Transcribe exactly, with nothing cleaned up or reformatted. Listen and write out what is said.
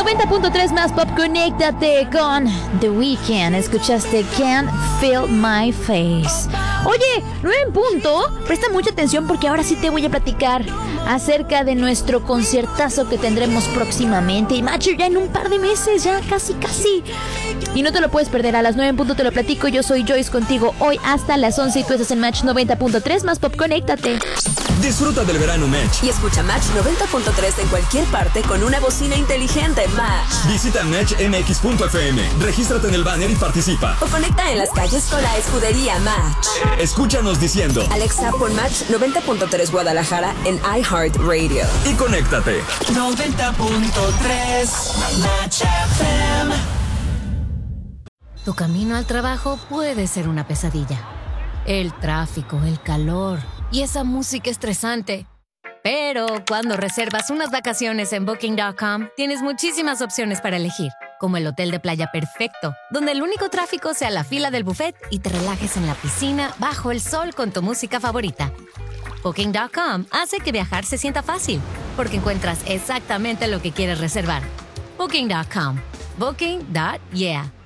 noventa punto tres más pop, conéctate con The Weeknd. Escuchaste Can't Feel My Face. Oye, nueve en punto. Presta mucha atención porque ahora sí te voy a platicar acerca de nuestro conciertazo que tendremos próximamente. Y macho, ya en un par de meses, ya casi, casi. Y no te lo puedes perder. A las nueve en punto te lo platico. Yo soy Joyce contigo hoy hasta las once y tú estás en Match noventa punto tres más pop, conéctate. Disfruta del verano Match. Y escucha Match noventa punto tres en cualquier parte con una bocina inteligente Match. Visita match m x punto f m. Regístrate en el banner y participa. O conecta en las calles con la escudería Match. Escúchanos diciendo: Alexa, pon Match noventa punto tres Guadalajara en iHeartRadio. Y conéctate. noventa punto tres Match F M. Tu camino al trabajo puede ser una pesadilla. El tráfico, el calor y esa música estresante. Pero cuando reservas unas vacaciones en Booking punto com, tienes muchísimas opciones para elegir, como el hotel de playa perfecto, donde el único tráfico sea la fila del buffet y te relajes en la piscina bajo el sol con tu música favorita. Booking punto com hace que viajar se sienta fácil, porque encuentras exactamente lo que quieres reservar. Booking punto com. Booking. Yeah.